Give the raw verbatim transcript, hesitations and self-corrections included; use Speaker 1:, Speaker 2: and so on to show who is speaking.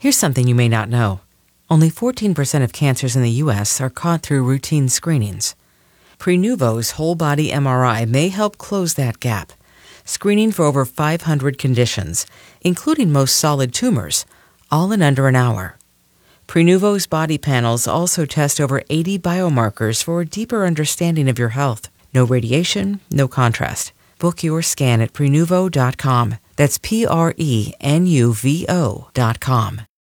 Speaker 1: Here's something you may not know. Only fourteen percent of cancers in the U S are caught through routine screenings. Prenuvo's whole-body M R I may help close that gap, screening for over five hundred conditions, including most solid tumors, all in under an hour. Prenuvo's body panels also test over eighty biomarkers for a deeper understanding of your health. No radiation, no contrast. Book your scan at Prenuvo dot com. That's P R E N U V O dot com.